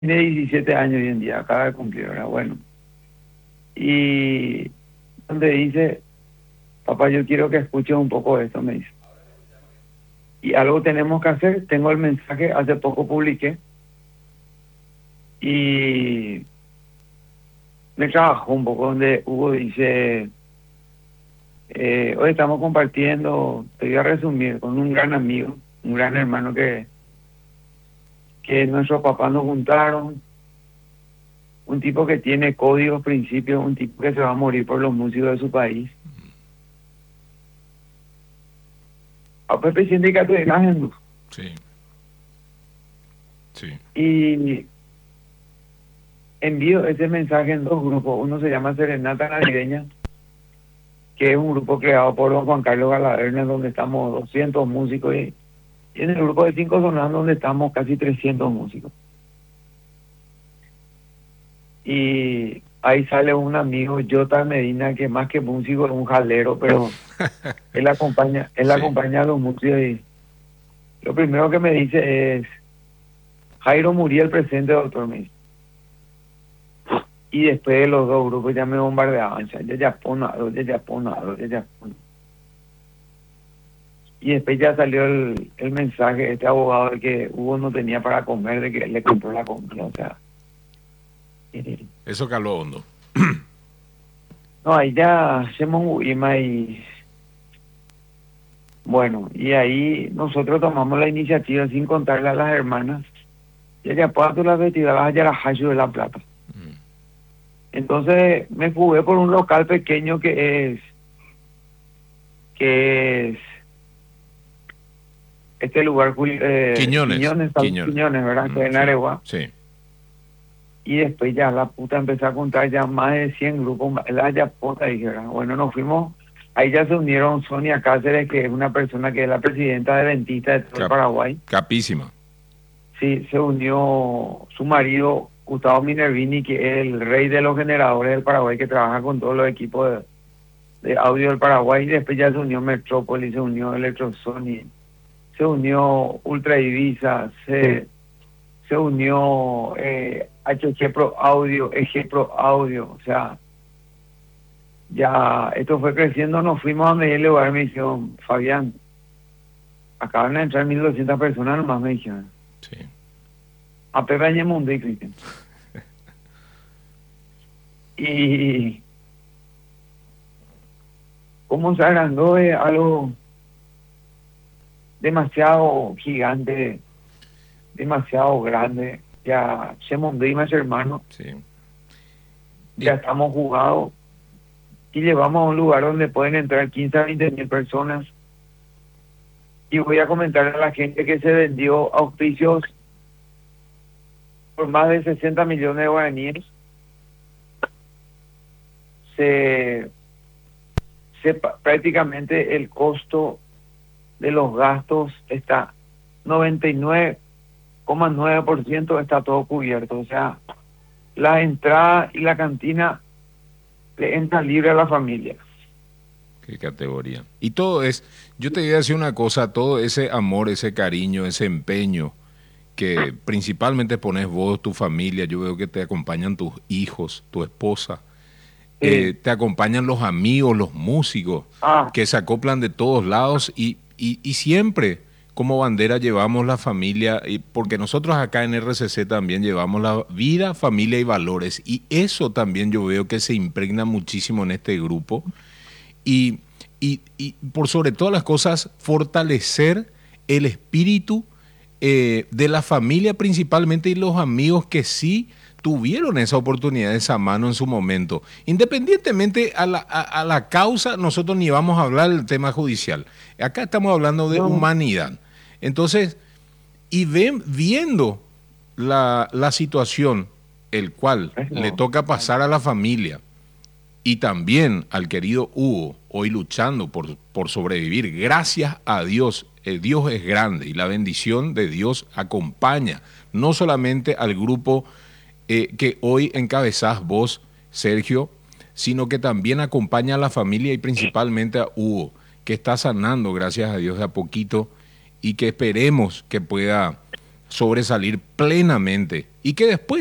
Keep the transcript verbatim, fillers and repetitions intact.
Tiene diecisiete años hoy en día, acaba de cumplir, ¿verdad? Bueno, y donde dice, papá, yo quiero que escuches un poco esto, me dice. Y algo tenemos que hacer, tengo el mensaje, hace poco publiqué, y me trabajó un poco donde Hugo dice, eh, hoy estamos compartiendo, te voy a resumir, con un gran amigo, un gran hermano que, que nuestros papás nos juntaron, un tipo que tiene códigos, principios, un tipo que se va a morir por los músicos de su país. A Pepe Sindicato de Imagen. Sí. Sí. Y envío ese mensaje en dos grupos. Uno se llama Serenata Navideña, que es un grupo creado por don Juan Carlos Galaverne, donde estamos doscientos músicos, y, y en el grupo de Cinco Sonadas, donde estamos casi trescientos músicos. Y ahí sale un amigo, Jota Medina, que más que músico es un jalero, pero él acompaña, él Sí. acompaña a los músicos, y lo primero que me dice es, Jairo Muriel presente, doctor, me dice. Y después de los dos grupos ya me bombardeaban, ya ya ya ponado, ya ya ponado, ya ya ponado. Y después ya salió el, el mensaje de este abogado de que Hugo no tenía para comer, de que él le compró la comida, o sea. eh, Eso caló hondo. No, ahí ya hacemos un IMA y bueno, y ahí nosotros tomamos la iniciativa sin contarle a las hermanas, ya ya puedo tú la vestida, vas allá a la Hayo de La Plata. Mm. Entonces me jugué por un local pequeño que es, que es este lugar, Juli- eh, Quiñones. Quiñones, Salud Quiñones. Quiñones, ¿verdad? Mm, Que es en sí. Areguá. Sí. Y después ya la puta empezó a contar ya más de cien grupos, la ya puta, dije, ¿verdad? Bueno, nos fuimos, ahí ya se unieron Sonia Cáceres, que es una persona que es la presidenta de Dentista de todo el Cap- Paraguay. Capísima. Sí, se unió su marido, Gustavo Minervini, que es el rey de los generadores del Paraguay, que trabaja con todos los equipos de, de audio del Paraguay. Y después ya se unió Metrópolis, se unió Electrosonic, se unió Ultra Ibiza, se, se unió eh, H G Pro Audio, E G Pro Audio, o sea, ya esto fue creciendo. Nos fuimos a medir lugar, me dijeron, Fabián, acaban de entrar mil doscientas personas nomás, me dijeron. Sí. A Pepe Añemundo y Cristian. Y como se agrandó es algo demasiado gigante, demasiado grande. Ya Chemondo y más hermano, Sí. ya Y- estamos jugados y llevamos a un lugar donde pueden entrar quince a veinte mil personas. Y voy a comentar a la gente que se vendió auspicios por más de sesenta millones de guaraníes. Se, se pa- prácticamente el costo de los gastos está noventa y nueve coma nueve por ciento, está todo cubierto. O sea, la entrada y la cantina le entra libre a la familia. Qué categoría. Y todo es, yo te voy a decir una cosa, todo ese amor, ese cariño, ese empeño que principalmente pones vos, tu familia, yo veo que te acompañan tus hijos, tu esposa, Sí. eh, te acompañan los amigos, los músicos, Ah, que se acoplan de todos lados y, y, y siempre como bandera llevamos la familia, y porque nosotros acá en R C C también llevamos la vida, familia y valores, y eso también yo veo que se impregna muchísimo en este grupo. Y, y, y por sobre todas las cosas, fortalecer el espíritu eh, de la familia principalmente y los amigos que sí tuvieron esa oportunidad, esa mano en su momento. Independientemente a la, a, a la causa, nosotros ni vamos a hablar del tema judicial. Acá estamos hablando de no, humanidad. Entonces, y ven, viendo la, la situación, el cual le eso, toca pasar a la familia, y también al querido Hugo, hoy luchando por, por sobrevivir. Gracias a Dios, eh, Dios es grande y la bendición de Dios acompaña no solamente al grupo eh, que hoy encabezás vos, Sergio, sino que también acompaña a la familia y principalmente a Hugo, que está sanando, gracias a Dios, de a poquito y que esperemos que pueda sobresalir plenamente y que después